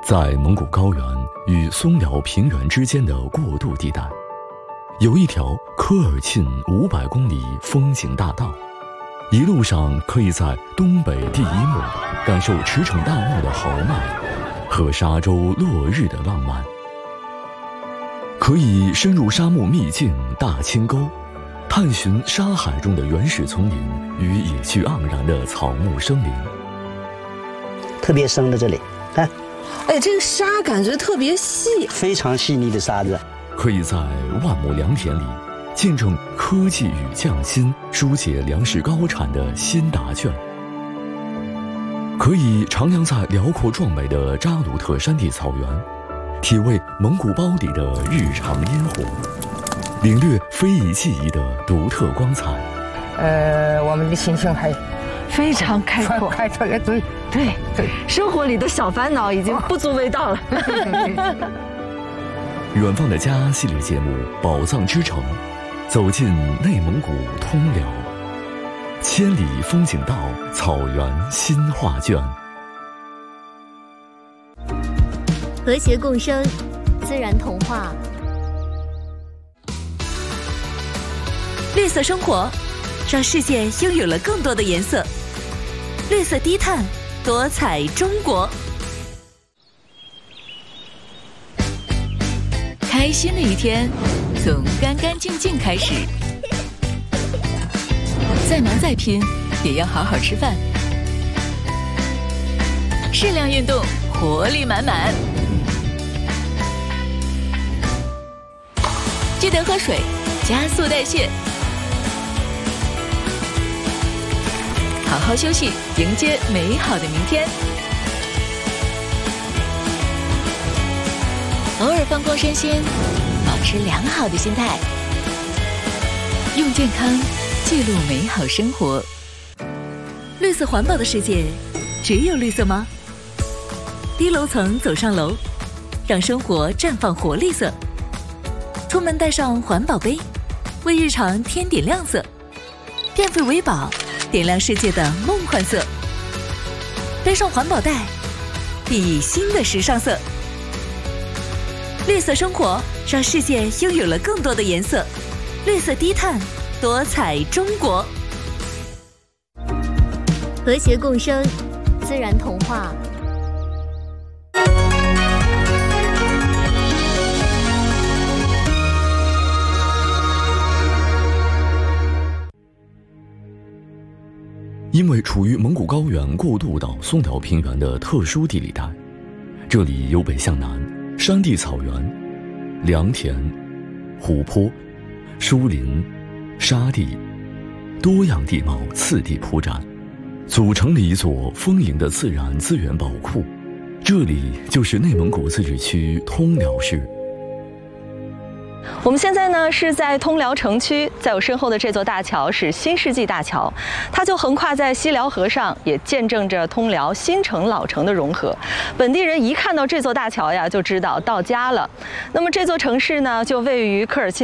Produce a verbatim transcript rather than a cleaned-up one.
在蒙古高原与松辽平原之间的过渡地带，有一条科尔沁五百公里风景大道，一路上可以在东北第一幕感受驰骋大漠的豪迈和沙洲落日的浪漫，可以深入沙漠秘境大清沟，探寻沙海中的原始丛林与野趣盎然的草木生灵。 特别深的这里，看， 哎，这个沙感觉特别细， 非常细腻的沙子。 可以在万亩良田里见证科技与匠心疏解粮食高产的新答卷，可以徜徉在辽阔壮美的扎鲁特山地草原，体味蒙古包里的日常烟火，领略非遗技艺的独特光彩。 呃，我们的心情还非常开阔， 开拓的对对对，生活里的小烦恼已经不足为道了。 远方的家系列节目《宝藏之城》，走进内蒙古通辽，千里风景道，草原新画卷。 和谐共生，自然童话。 绿色生活，让世界拥有了更多的颜色。绿色低碳，多彩中国。开心的一天，从干干净净开始。再忙再拼，也要好好吃饭。适量运动，活力满满。记得喝水，加速代谢。好好休息，迎接美好的明天。偶尔放空身心，保持良好的心态，用健康记录美好生活。绿色环保的世界，只有绿色吗？低楼层走上楼，让生活绽放活力色。出门带上环保杯，为日常添点亮色。电费为宝，点亮世界的梦幻色。背上环保袋，熠熠新的时尚色。绿色生活，让世界拥有了更多的颜色。绿色低碳，多彩中国。 和谐共生，自然童话。 因为处于蒙古高原过渡到松辽平原的特殊地理带，这里由北向南，山地草原、良田、湖泊、疏林、沙地，多样地貌次第铺展，组成了一座丰盈的自然资源宝库。这里就是内蒙古自治区通辽市。 我们现在呢是在通辽城区，在我身后的这座大桥是新世纪大桥，它就横跨在西辽河上，也见证着通辽新城老城的融合。本地人一看到这座大桥呀，就知道到家了。那么这座城市呢，就位于科尔沁